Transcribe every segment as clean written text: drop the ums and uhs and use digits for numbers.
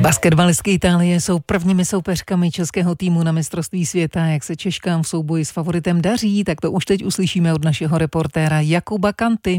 Basketbalistky Itálie jsou prvními soupeřkami českého týmu na mistrovství světa. Jak se Češkám v souboji s favoritem daří, tak to už teď uslyšíme od našeho reportéra Jakuba Kanty.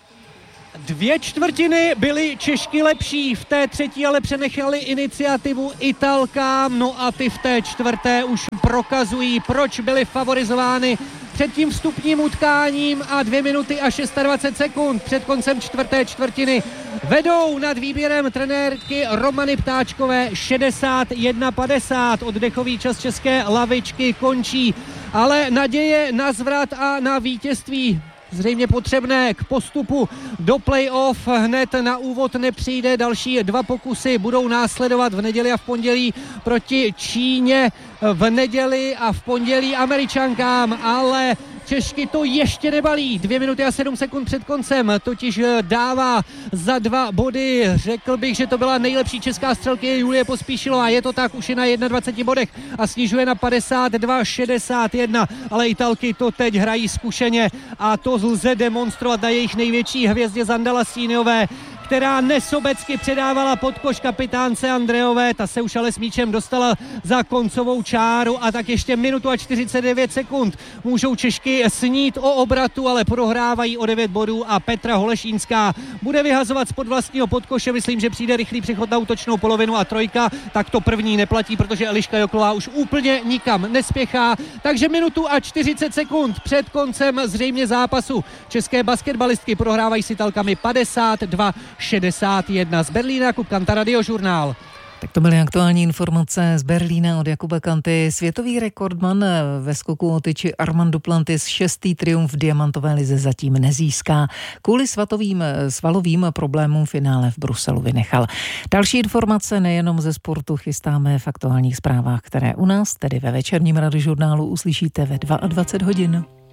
2/4 byly Češky lepší, v té třetí ale přenechali iniciativu Italkám, no a ty v té čtvrté už prokazují, proč byly favorizovány před tím vstupním utkáním a 2 minuty a 26 sekund před koncem čtvrté čtvrtiny vedou nad výběrem trenérky Romany Ptáčkové 61-50. Oddechový čas české lavičky končí, ale naděje na zvrat a na vítězství zřejmě potřebné k postupu do play-off hned na úvod nepřijde. Další 2 pokusy budou následovat v neděli a v pondělí proti Číně, v neděli a v pondělí Američankám, ale Češky to ještě nebalí. 2 minuty a 7 sekund před koncem totiž dává za 2 body. Řekl bych, že to byla nejlepší česká střelkyně Julie Pospíšilová. Je to tak, už je na 21 bodech a snižuje na 52-61, ale Italky to teď hrají zkušeně a to lze demonstrovat na jejich největší hvězdě Zandala Stíniové, která nesobecky předávala pod koš kapitánce Andreové, ta se už ale s míčem dostala za koncovou čáru a tak ještě minutu a 49 sekund můžou Češky snít o obratu, ale prohrávají o 9 bodů a Petra Holešínská bude vyhazovat spod vlastního podkoše. Myslím, že přijde rychlý přechod na útočnou polovinu a trojka, tak to první neplatí, protože Eliška Joklová už úplně nikam nespěchá, takže minutu a 40 sekund před koncem zřejmě zápasu české basketbalistky prohrávají s Italkami 52-61. Z Berlína Jakub Kanta, Radiožurnál. Tak to byly aktuální informace z Berlína od Jakuba Kanty. Světový rekordman ve skoku o tyči Armand Duplantis 6. triumf v diamantové lize zatím nezíská. Kvůli svalovým problémům finále v Bruselu vynechal. Další informace nejenom ze sportu chystáme v aktuálních zprávách, které u nás, tedy ve večerním Radiožurnálu, uslyšíte ve 22 hodin.